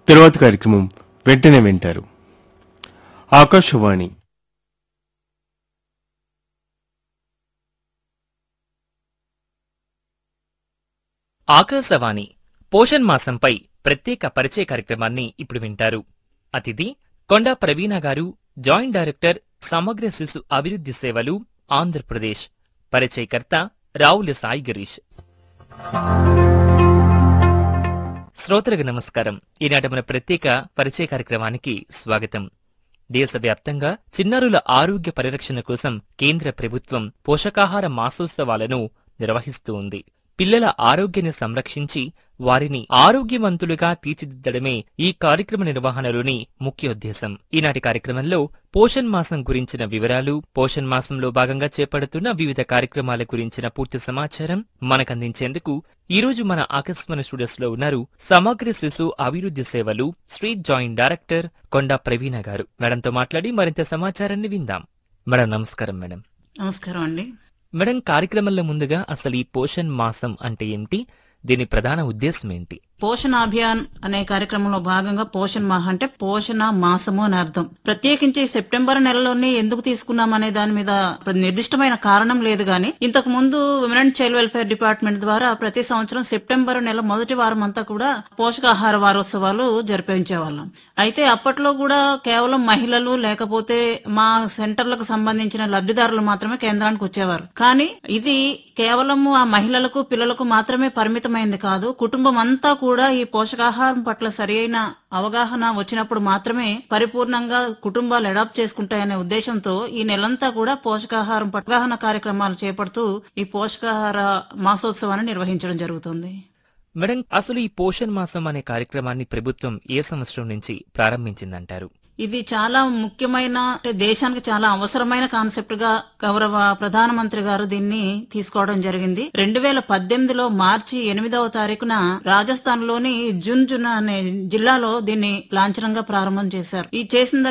తర్వాత కార్యక్రమం వెంటనే వింటారు. ఆకాశవాణి ఆకాశవాణి పోషణ్ మాసంపై ప్రత్యేక పరిచయ కార్యక్రమాన్ని ఇప్పుడు వింటారు. అతిథి కొండా ప్రవీణ గారు, జాయింట్ డైరెక్టర్, సమగ్ర శిశు అభివృద్ధి సేవలు, ఆంధ్రప్రదేశ్. పరిచయకర్త రావుల సాయి గిరీష్. శ్రోతలకు నమస్కారం. ఈనాటి మన ప్రత్యేక పరిచయ కార్యక్రమానికి స్వాగతం. దేశవ్యాప్తంగా చిన్నారుల ఆరోగ్య పరిరక్షణ కోసం కేంద్ర ప్రభుత్వం పోషకాహార మాసోత్సవాలను నిర్వహిస్తూ ఉంది. పిల్లల ఆరోగ్యాన్ని సంరక్షించి వారిని ఆరోగ్యవంతులుగా తీర్చిదిద్దడమే ఈ కార్యక్రమ నిర్వహణలోని ముఖ్యోద్దేశం. ఈనాటి కార్యక్రమంలో పోషణ్ మాసం గురించిన వివరాలు, పోషణ్ మాసంలో భాగంగా చేపడుతున్న వివిధ కార్యక్రమాల గురించిన పూర్తి సమాచారం మనకందించేందుకు ఈ రోజు మన ఆకాశవాణి స్టూడియోస్ లో ఉన్నారు సమగ్ర శిశు అభివృద్ధి సేవలు స్ట్రీట్ జాయింట్ డైరెక్టర్ కొండా ప్రవీణ గారు. మేడంతో మాట్లాడి మరింత సమాచారాన్ని విందాం. మేడం నమస్కారం. మేడం నమస్కారం అండి. మేడం, కార్యక్రమంలో ముందుగా అసలు ఈ పోషణ్ మాసం అంటే ఏమిటి, దీని ప్రధాన ఉద్దేశం ఏంటి? పోషణ అభియాన్ అనే కార్యక్రమంలో భాగంగా పోషణ్ మాహ్ అంటే పోషణ మాసము అని అర్థం. ప్రత్యేకించి సెప్టెంబర్ నెలలోనే ఎందుకు తీసుకున్నాం అనే దాని మీద నిర్దిష్టమైన కారణం లేదు గాని, ఇంతకు ముందు women and child welfare department ద్వారా ప్రతి సంవత్సరం సెప్టెంబర్ నెల మొదటి వారం అంతా కూడా పోషకాహార వారోత్సవాలు జరిపించేవాళ్ళం. అయితే అప్పట్లో కూడా కేవలం మహిళలు లేకపోతే మా సెంటర్లకు సంబంధించిన లబ్ధిదారులు మాత్రమే కేంద్రానికి వచ్చేవారు. కానీ ఇది కేవలం ఆ మహిళలకు పిల్లలకు మాత్రమే పరిమితమైంది కాదు. కుటుంబం అంతా కూడా ఈ పోషకాహారం పట్ల సరైన అవగాహన వచ్చినప్పుడు మాత్రమే పరిపూర్ణంగా కుటుంబాలు అడాప్ట్ చేసుకుంటాయనే ఉద్దేశంతో ఈ నెలంతా కూడా పోషకాహారం అవగాహన కార్యక్రమాలు చేపడుతూ ఈ పోషకాహార మాసోత్సవాన్ని నిర్వహించడం జరుగుతుంది. మేడం, అసలు ఈ పోషణ్ మాసం అనే కార్యక్రమాన్ని ప్రభుత్వం ఏ సంవత్సరం నుంచి ప్రారంభించిందంటారు? ఇది చాలా ముఖ్యమైన, దేశానికి చాలా అవసరమైన కాన్సెప్ట్ గా గౌరవ ప్రధానమంత్రి గారు దీన్ని తీసుకోవడం జరిగింది. 2018లో మార్చి 8వ తారీఖున రాజస్థాన్ లోని జున్జున్ అనే జిల్లాలో దీన్ని లాంఛనంగా ప్రారంభం చేశారు. ఈ చేసిన